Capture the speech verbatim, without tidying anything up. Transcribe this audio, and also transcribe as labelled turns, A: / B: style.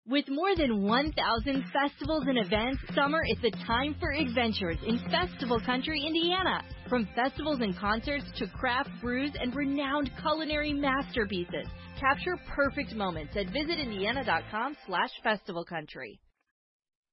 A: With more than one thousand festivals and events, summer is the time for adventures in Festival Country, Indiana. From festivals and concerts to craft brews and renowned culinary masterpieces, capture perfect moments at visit indiana dot com slash festival country.